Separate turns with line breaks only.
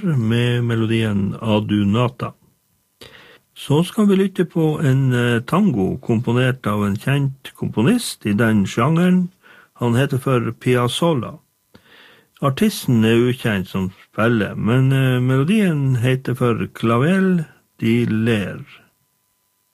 med melodien Adunata. Så skal vi lytte på en tango komponert av en kjent komponist i den sjangeren. Han heter for Piazzolla. Artisten ukjent som spiller, men melodien heter for Clavel de Ler.